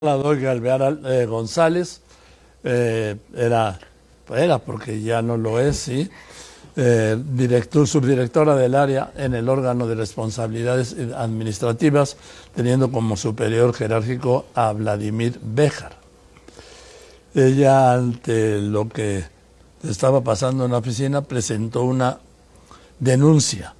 Doy Alvear González, era porque ya no lo es, sí, subdirectora del área en el órgano de responsabilidades administrativas, teniendo como superior jerárquico a Vladimir Béjar. Ella, ante lo que estaba pasando en la oficina, presentó una denuncia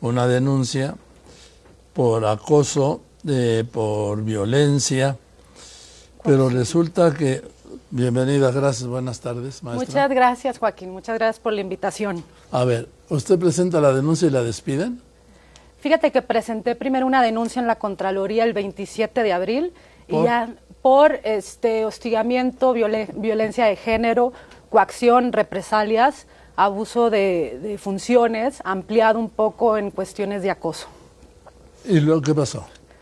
por acoso, por violencia. Pero resulta que, bienvenida, gracias, buenas tardes, maestra. Muchas gracias, Joaquín, muchas gracias por la invitación. A ver, ¿usted presenta la denuncia y la despiden? Fíjate que presenté primero una denuncia en la Contraloría el 27 de abril y ya por hostigamiento, violencia de género, coacción, represalias, abuso de funciones, ampliado un poco en cuestiones de acoso. ¿Y lo que pasó?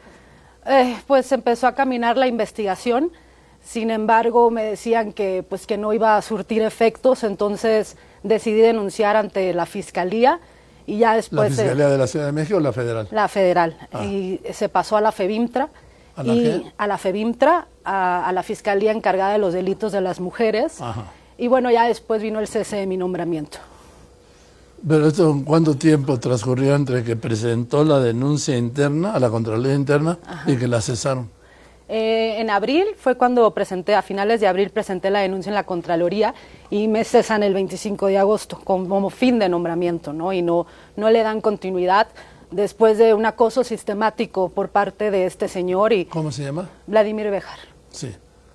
Pues empezó a caminar la investigación, sin embargo me decían que no iba a surtir efectos, entonces decidí denunciar ante la Fiscalía y ya después... ¿La Fiscalía de la Ciudad de México o la Federal? La Federal, y se pasó a la FEBIMTRA. ¿A la qué? A la FEBIMTRA, a la Fiscalía encargada de los delitos de las mujeres. Ajá. Y bueno, ya después vino el cese de mi nombramiento. Pero esto, ¿cuánto tiempo transcurrió entre que presentó la denuncia interna, a la Contraloría Interna, y que la cesaron? En abril fue cuando a finales de abril presenté la denuncia en la Contraloría y me cesan el 25 de agosto como fin de nombramiento, ¿no? Y no le dan continuidad después de un acoso sistemático por parte de este señor. ¿Cómo se llama? Vladimir Béjar. Sí.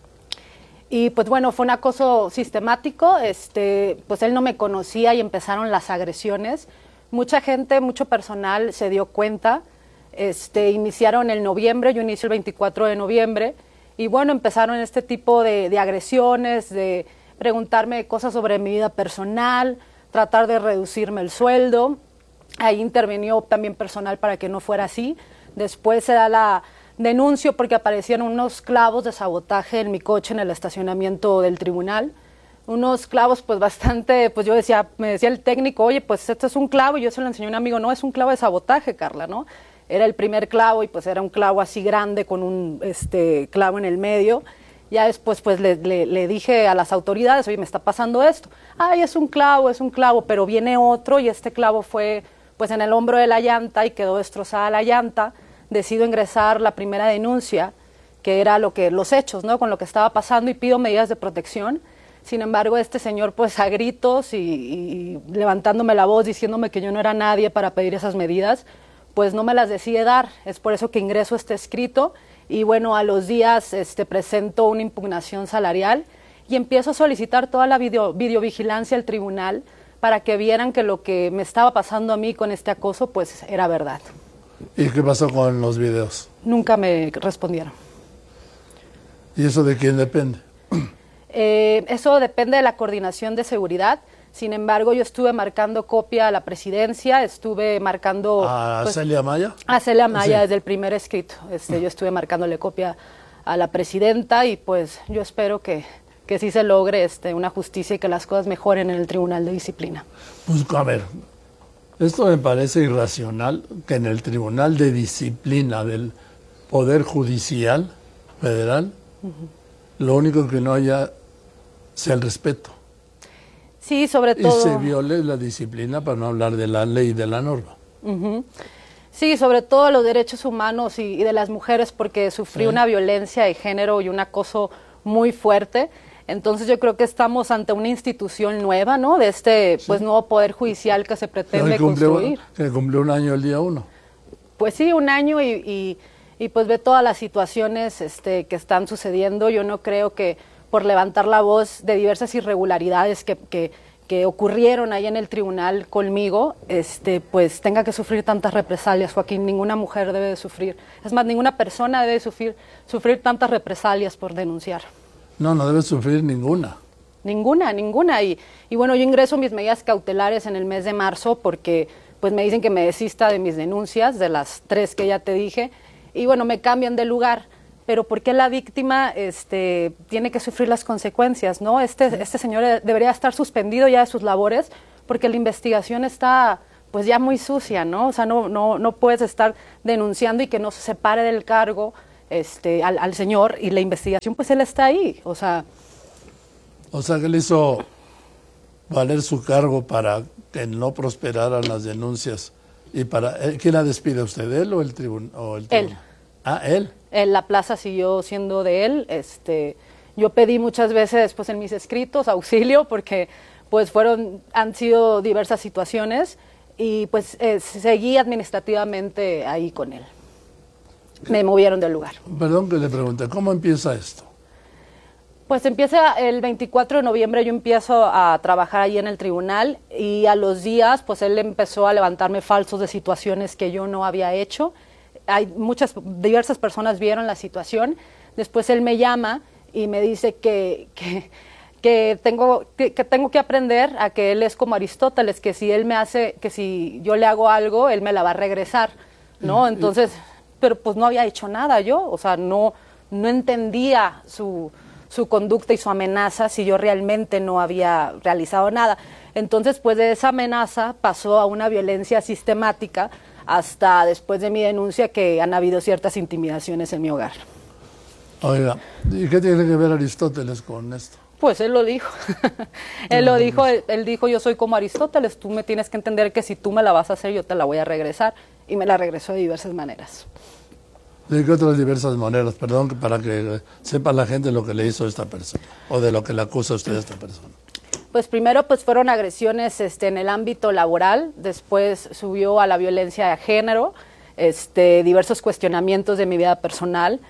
Y pues bueno, fue un acoso sistemático, pues él no me conocía y empezaron las agresiones. Mucha gente, mucho personal se dio cuenta, iniciaron el noviembre, yo inicio el 24 de noviembre, y bueno, empezaron este tipo de agresiones, de preguntarme cosas sobre mi vida personal, tratar de reducirme el sueldo. Ahí intervenió también personal para que no fuera así. Después se da la denuncio porque aparecieron unos clavos de sabotaje en mi coche en el estacionamiento del tribunal. Unos clavos pues bastante, pues me decía el técnico, oye, pues esto es un clavo, y yo se lo enseñé a un amigo, no, es un clavo de sabotaje, Carla, ¿no? Era el primer clavo y pues era un clavo así grande con un clavo en el medio. Ya después pues le dije a las autoridades, oye, me está pasando esto. Ay, es un clavo, pero viene otro y este clavo fue pues en el hombro de la llanta y quedó destrozada la llanta. Decido ingresar la primera denuncia, que era los hechos, ¿no? Con lo que estaba pasando, y pido medidas de protección. Sin embargo, este señor, pues a gritos y levantándome la voz, diciéndome que yo no era nadie para pedir esas medidas, pues no me las decide dar. Es por eso que ingreso este escrito y bueno, a los días presento una impugnación salarial y empiezo a solicitar toda la videovigilancia al tribunal para que vieran que lo que me estaba pasando a mí con este acoso, pues era verdad. ¿Y qué pasó con los videos? Nunca me respondieron. ¿Y eso de quién depende? Eso depende de la Coordinación de Seguridad. Sin embargo, yo estuve marcando copia a la presidencia, estuve marcando... ¿A Celia Maya? A Celia Maya, sí. Desde el primer escrito. Yo estuve marcándole copia a la presidenta y pues yo espero que sí se logre una justicia y que las cosas mejoren en el Tribunal de Disciplina. Pues a ver, esto me parece irracional, que en el Tribunal de Disciplina del Poder Judicial Federal, lo único que no haya sea el respeto. Sí, sobre todo... Y se viole la disciplina, para no hablar de la ley y de la norma. Sí, sobre todo los derechos humanos y de las mujeres, porque sufrí una violencia de género y un acoso muy fuerte. Entonces yo creo que estamos ante una institución nueva, ¿no? De nuevo Poder Judicial que se pretende construir. Que cumplió un año el día 1. Pues sí, un año y pues ve todas las situaciones que están sucediendo. Yo no creo que por levantar la voz de diversas irregularidades que ocurrieron ahí en el tribunal conmigo, pues tenga que sufrir tantas represalias, Joaquín. Ninguna mujer debe de sufrir. Es más, ninguna persona debe sufrir tantas represalias por denunciar. No debe sufrir ninguna. Ninguna. Y bueno, yo ingreso mis medidas cautelares en el mes de marzo porque pues me dicen que me desista de mis denuncias, de las 3 que ya te dije, y bueno, me cambian de lugar. Pero ¿por qué la víctima tiene que sufrir las consecuencias, ¿no? Este señor debería estar suspendido ya de sus labores porque la investigación está pues ya muy sucia, ¿no? O sea, no puedes estar denunciando y que no se separe del cargo al señor, y la investigación, pues él está ahí, o sea... O sea, que él hizo valer su cargo para que no prosperaran las denuncias. Y para ¿quién la despide, usted, él o el tribunal? Él. Ah, él. La plaza siguió siendo de él. Yo pedí muchas veces, pues, en mis escritos auxilio, porque pues han sido diversas situaciones, y pues seguí administrativamente ahí con él. Me movieron del lugar. Perdón que le pregunte, ¿cómo empieza esto? Pues empieza el 24 de noviembre, yo empiezo a trabajar ahí en el tribunal, y a los días pues él empezó a levantarme falsos de situaciones que yo no había hecho. Diversas personas vieron la situación. Después él me llama y me dice que tengo que aprender a que él es como Aristóteles, que si yo le hago algo, él me la va a regresar, ¿no? Entonces, pero pues no había hecho nada yo, o sea, no entendía su conducta y su amenaza si yo realmente no había realizado nada. Entonces, pues de esa amenaza pasó a una violencia sistemática hasta después de mi denuncia, que han habido ciertas intimidaciones en mi hogar. Oiga, ¿y qué tiene que ver Aristóteles con esto? Pues él lo dijo. Él dijo, yo soy como Aristóteles, tú me tienes que entender que si tú me la vas a hacer, yo te la voy a regresar. Y me la regresó de diversas maneras. ¿De qué otras diversas maneras? Perdón, para que sepa la gente lo que le hizo esta persona, o de lo que le acusa usted a esta persona. Pues primero pues fueron agresiones en el ámbito laboral, después subió a la violencia de género, diversos cuestionamientos de mi vida personal,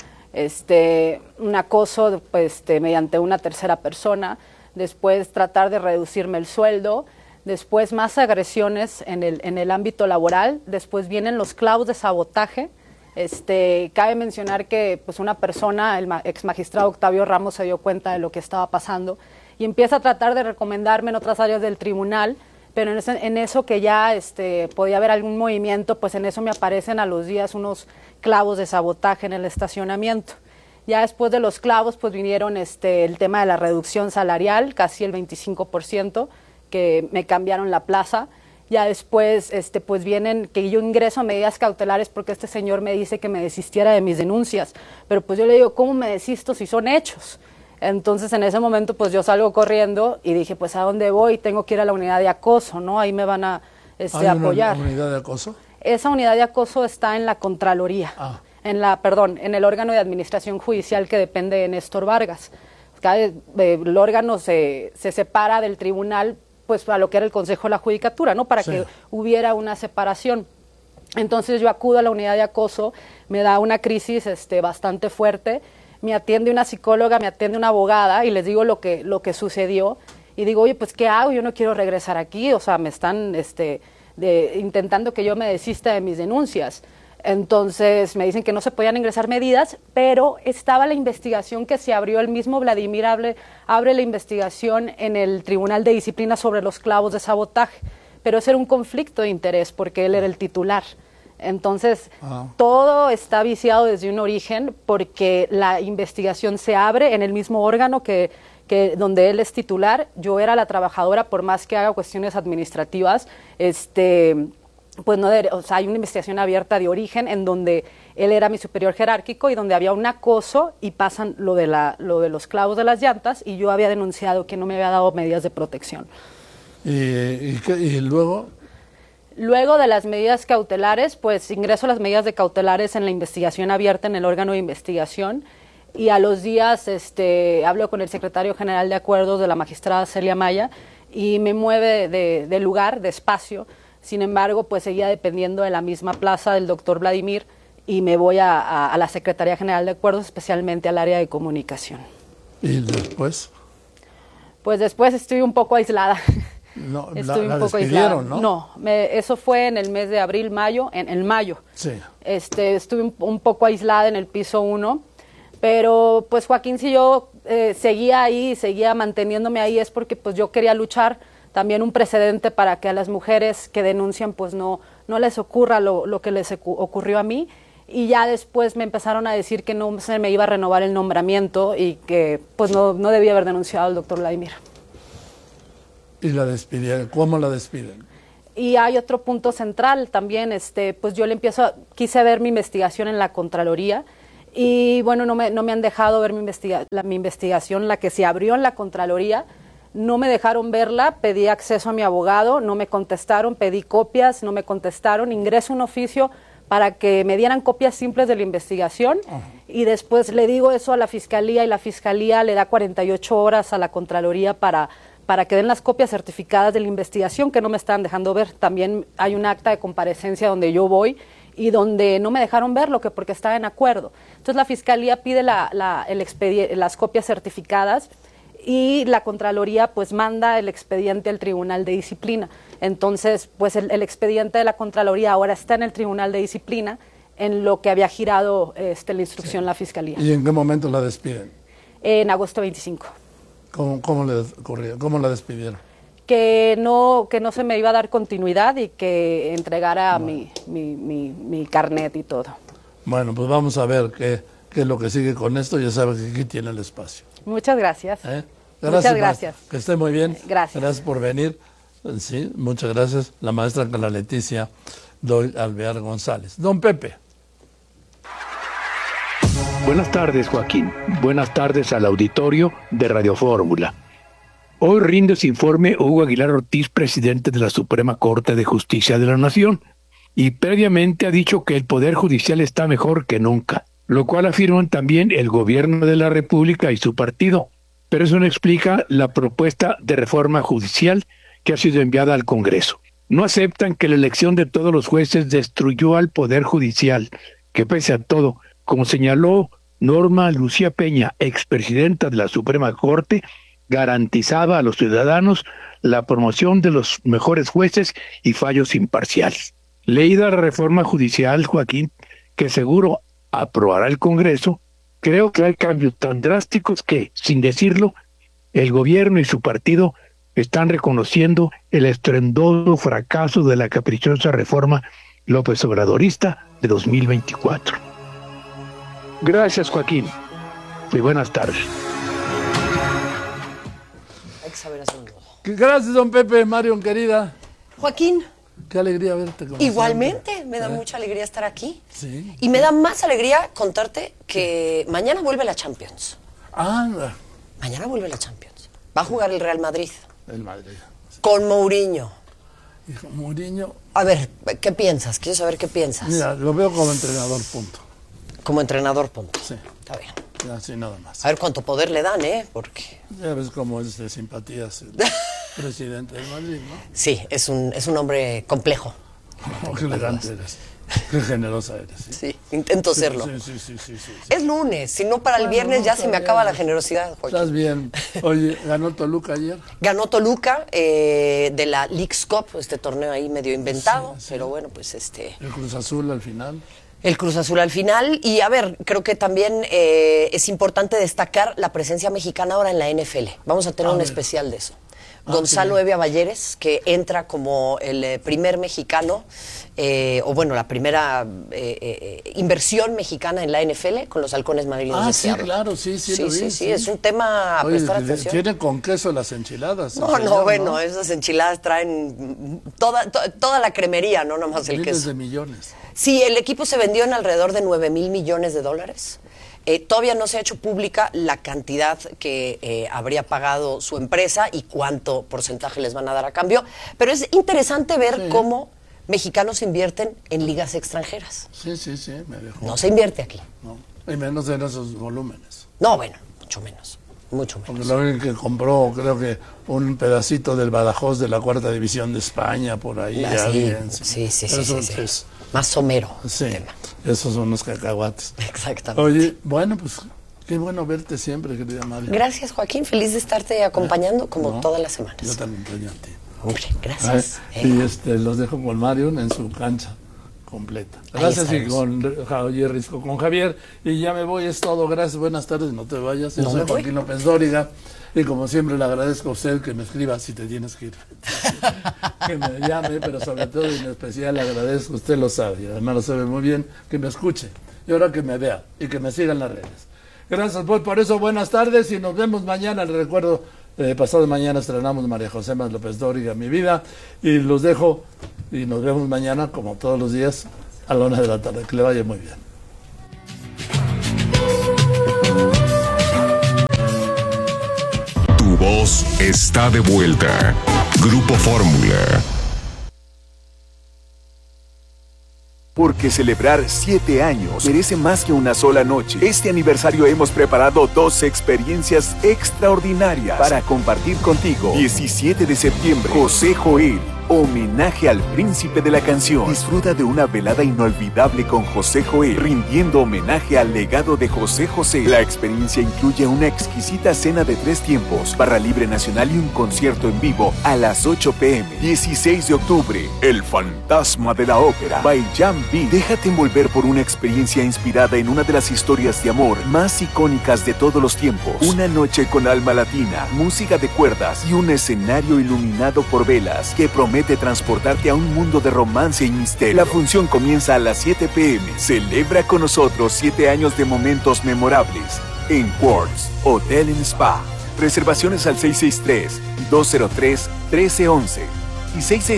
un acoso mediante una tercera persona, después tratar de reducirme el sueldo, después más agresiones en el ámbito laboral, después vienen los clavos de sabotaje. Cabe mencionar que pues una persona, el ex magistrado Octavio Ramos, se dio cuenta de lo que estaba pasando y empieza a tratar de recomendarme en otras áreas del tribunal, pero en eso que ya podía haber algún movimiento, pues en eso me aparecen a los días unos clavos de sabotaje en el estacionamiento. Ya después de los clavos pues vinieron el tema de la reducción salarial, casi el 25%, que me cambiaron la plaza. Ya después, pues vienen que yo ingreso a medidas cautelares porque este señor me dice que me desistiera de mis denuncias. Pero pues yo le digo, ¿cómo me desisto si son hechos? Entonces en ese momento pues yo salgo corriendo y dije, pues ¿a dónde voy? Tengo que ir a la unidad de acoso, ¿no? Ahí me van a apoyar. ¿Hay una unidad de acoso? Esa unidad de acoso está en la Contraloría, en el órgano de administración judicial que depende de Néstor Vargas. El órgano se separa del tribunal, pues a lo que era el Consejo de la Judicatura, ¿no? Para que hubiera una separación. Entonces yo acudo a la unidad de acoso, me da una crisis bastante fuerte, me atiende una psicóloga, me atiende una abogada y les digo lo que sucedió y digo, oye, pues ¿qué hago? Yo no quiero regresar aquí, o sea, me están intentando que yo me desista de mis denuncias. Entonces me dicen que no se podían ingresar medidas, pero estaba la investigación que se abrió, el mismo Vladimir abre la investigación en el Tribunal de Disciplina sobre los clavos de sabotaje, pero ese era un conflicto de interés porque él era el titular. Entonces todo está viciado desde un origen porque la investigación se abre en el mismo órgano que donde él es titular. Yo era la trabajadora, por más que haga cuestiones administrativas, pues no, o sea, hay una investigación abierta de origen en donde él era mi superior jerárquico y donde había un acoso y pasan lo de los clavos de las llantas y yo había denunciado que no me había dado medidas de protección. ¿Y luego? Luego de las medidas cautelares, pues ingreso a las medidas de cautelares en la investigación abierta en el órgano de investigación y a los días hablo con el secretario general de acuerdos de la magistrada Celia Maya y me mueve de lugar, de espacio. Sin embargo, pues seguía dependiendo de la misma plaza del doctor Vladimir y me voy a la Secretaría General de Acuerdos, especialmente al área de comunicación. ¿Y después? Pues después estoy un poco aislada. No, estoy la un poco despidieron, aislada. ¿no? No, eso fue en el mes de abril, mayo, en mayo. Sí. Estuve un poco aislada en el piso 1, pero pues Joaquín, si yo seguía ahí, seguía manteniéndome ahí, es porque pues yo quería luchar también un precedente para que a las mujeres que denuncian pues no les ocurra lo que les ocurrió a mí. Y ya después me empezaron a decir que no se me iba a renovar el nombramiento y que pues no debía haber denunciado al doctor Vladimir. ¿Y la despidieron? ¿Cómo la despiden? Y hay otro punto central también, pues yo quise ver mi investigación en la Contraloría Y bueno, no me han dejado ver mi investigación, la que se abrió en la Contraloría. No me dejaron verla, pedí acceso a mi abogado, no me contestaron, pedí copias, no me contestaron, ingreso un oficio para que me dieran copias simples de la investigación y después le digo eso a la Fiscalía y la Fiscalía le da 48 horas a la Contraloría para que den las copias certificadas de la investigación que no me estaban dejando ver. También hay un acta de comparecencia donde yo voy y donde no me dejaron verlo, que porque estaba en acuerdo. Entonces la Fiscalía pide las copias certificadas y la Contraloría pues manda el expediente al Tribunal de Disciplina. Entonces, pues el expediente de la Contraloría ahora está en el Tribunal de Disciplina, en lo que había girado la instrucción la Fiscalía. ¿Y en qué momento la despiden? En agosto 25. ¿Cómo le ocurrió? ¿Cómo la despidieron? Que no se me iba a dar continuidad y que entregara mi carnet y todo. Bueno, pues vamos a ver qué es lo que sigue con esto. Ya sabe que aquí tiene el espacio. Muchas gracias. Muchas gracias. Que esté muy bien. Gracias. Gracias por venir. Sí, muchas gracias. La maestra Carla Leticia Doy Alvear González. Don Pepe. Buenas tardes, Joaquín. Buenas tardes al auditorio de Radio Fórmula. Hoy rinde su informe Hugo Aguilar Ortiz, presidente de la Suprema Corte de Justicia de la Nación, y previamente ha dicho que el Poder Judicial está mejor que nunca, lo cual afirman también el Gobierno de la República y su partido. Pero eso no explica la propuesta de reforma judicial que ha sido enviada al Congreso. No aceptan que la elección de todos los jueces destruyó al Poder Judicial, que pese a todo, como señaló Norma Lucía Peña, expresidenta de la Suprema Corte, garantizaba a los ciudadanos la promoción de los mejores jueces y fallos imparciales. Leída la reforma judicial, Joaquín, que seguro aprobará el Congreso, creo que hay cambios tan drásticos que, sin decirlo, el gobierno y su partido están reconociendo el estruendoso fracaso de la caprichosa reforma López Obradorista de 2024. Gracias, Joaquín, y buenas tardes. Hay que saber hacer un nudo. Gracias, don Pepe, Marion, querida. Joaquín, qué alegría verte. Como igualmente, siempre. me da mucha alegría estar aquí. Sí. Y me da más alegría contarte que mañana vuelve la Champions. Anda. Mañana vuelve la Champions. Va a jugar el Real Madrid. El Madrid. Con Mourinho. Hijo, Mourinho. A ver, ¿qué piensas? Quiero saber qué piensas. Mira, lo veo como entrenador, punto. Como entrenador, punto. Sí. Está bien. Así nada más. A ver cuánto poder le dan, Porque... Ya ves cómo es de simpatías el presidente del Madrid, ¿no? Sí, es un hombre complejo. Oh, qué elegante eres. Qué generosa eres. Sí, Sí, intento serlo. Sí. Es lunes, si no para el viernes ya se me acaba la generosidad, Joaquín. Estás bien. Oye, ¿ganó Toluca ayer? Ganó Toluca de la Leagues Cup, este torneo ahí medio inventado, Sí. pero bueno, pues El Cruz Azul al final. El Cruz Azul al final. Y a ver, creo que también es importante destacar la presencia mexicana ahora en la NFL. Vamos a tener un especial de eso. Gonzalo Evia Balleres, que entra como el primer mexicano, o bueno, la primera inversión mexicana en la NFL con los Halcones Marinos de Seattle. Claro, sí, lo vi. Sí, es un tema a prestar atención. Tienen con queso las enchiladas. Bueno, esas enchiladas traen toda la cremería, no nomás el Miles queso. de millones. Sí, el equipo se vendió en alrededor de 9,000 millones de dólares. Todavía no se ha hecho pública la cantidad que habría pagado su empresa y cuánto porcentaje les van a dar a cambio, pero es interesante ver cómo mexicanos invierten en ligas extranjeras. Sí, me dejó. No se invierte aquí. No, y menos en esos volúmenes. No, bueno, mucho menos. Mucho menos. Porque lo único que compró, creo que un pedacito del Badajoz de la cuarta división de España, por ahí. Sí. Eso Sí. es. Más somero. Sí, el tema. esos son los cacahuates. Exactamente. Oye, bueno, pues qué bueno verte siempre, querida María. Gracias, Joaquín. Feliz de estarte acompañando como todas las semanas. Yo también extraño a ti. Hombre, gracias. Y los dejo con Marion en su cancha completa. Gracias y con Javier. Y ya me voy, es todo. Gracias, buenas tardes, no te vayas. Yo soy Joaquín López Dóriga. Y como siempre le agradezco a usted que me escriba si te tienes que ir. Que me llame, pero sobre todo y en especial le agradezco, usted lo sabe, y además lo sabe muy bien, que me escuche. Y ahora que me vea y que me siga en las redes. Gracias, pues por eso buenas tardes y nos vemos mañana. Les recuerdo, pasado mañana estrenamos María José Más López Dóriga, mi vida. Y los dejo y nos vemos mañana, como todos los días, a la 1 de la tarde. Que le vaya muy bien. voz está de vuelta. Grupo Fórmula. Porque celebrar 7 años merece más que una sola noche. Este aniversario hemos preparado 2 experiencias extraordinarias para compartir contigo. 17 de septiembre, José Joel, homenaje al príncipe de la canción. Disfruta de una velada inolvidable con José Joel, rindiendo homenaje al legado de José José. La experiencia incluye una exquisita cena de 3 tiempos, barra libre nacional y un concierto en vivo a las 8 p.m. 16 de octubre, El Fantasma de la Ópera, by Jan B. Déjate envolver por una experiencia inspirada en una de las historias de amor más icónicas de todos los tiempos. Una noche con alma latina, música de cuerdas y un escenario iluminado por velas que promete transportarte a un mundo de romance y misterio. La función comienza a las 7 p.m. Celebra con nosotros 7 años de momentos memorables en Quartz Hotel and Spa. Reservaciones al 663-203-1311 y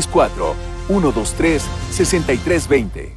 664-123-6320.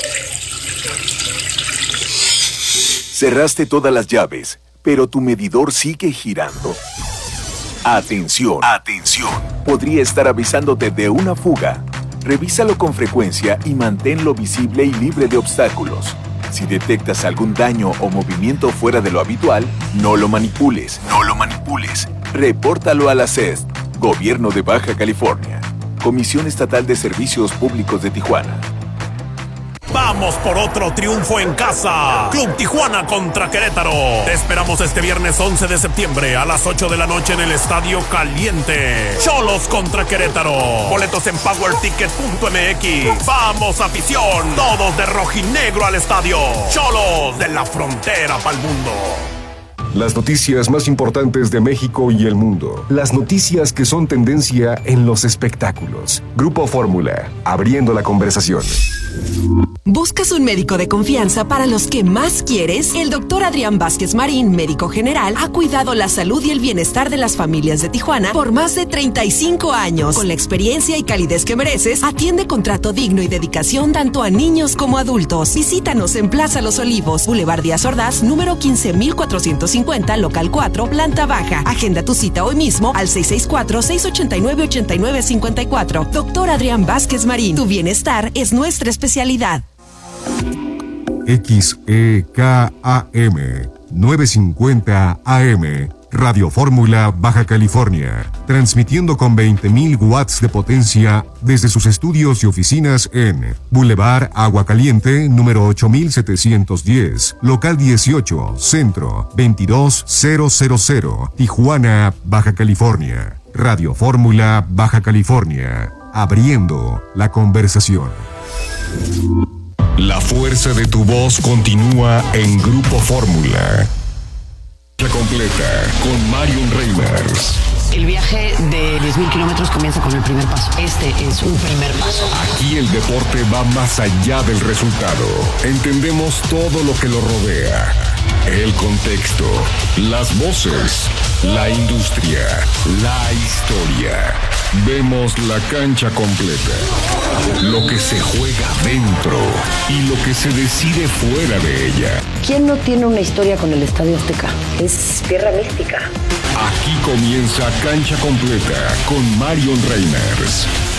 Cerraste todas las llaves, pero tu medidor sigue girando. Atención, atención. Podría estar avisándote de una fuga. Revísalo con frecuencia y manténlo visible y libre de obstáculos. Si detectas algún daño o movimiento fuera de lo habitual, no lo manipules, no lo manipules. Repórtalo a la CEST, Gobierno de Baja California, Comisión Estatal de Servicios Públicos de Tijuana. Vamos por otro triunfo en casa. Club Tijuana contra Querétaro. Te esperamos este viernes 11 de septiembre a las 8 de la noche en el Estadio Caliente. Cholos contra Querétaro. Boletos en powerticket.mx. Vamos, afición. Todos de rojinegro al estadio. Cholos de la frontera pa'l mundo. Las noticias más importantes de México y el mundo. Las noticias que son tendencia en los espectáculos. Grupo Fórmula, abriendo la conversación. ¿Buscas un médico de confianza para los que más quieres? El doctor Adrián Vázquez Marín, médico general, ha cuidado la salud y el bienestar de las familias de Tijuana por más de 35 años. Con la experiencia y calidez que mereces, atiende con trato digno y dedicación tanto a niños como adultos. Visítanos en Plaza Los Olivos, Boulevard Díaz Ordaz, número 15450, local 4, planta baja. Agenda tu cita hoy mismo al 664-689-8954. Doctor Adrián Vázquez Marín, tu bienestar es nuestra especialidad. XEKAM 950 AM Radio Fórmula Baja California, transmitiendo con 20.000 watts de potencia desde sus estudios y oficinas en Boulevard Agua Caliente, número 8710, local 18, centro 22000, Tijuana, Baja California. Radio Fórmula Baja California, abriendo la conversación. La fuerza de tu voz continúa en Grupo Fórmula. Completa con Marion Reimers. El viaje de 10.000 kilómetros comienza con el primer paso. Este es un primer paso. Aquí el deporte va más allá del resultado. Entendemos todo lo que lo rodea. El contexto, las voces, la industria, la historia. Vemos la cancha completa. Lo que se juega dentro y lo que se decide fuera de ella. ¿Quién no tiene una historia con el Estadio Azteca? Es tierra mística. Aquí comienza Cancha Completa con Marion Reimers.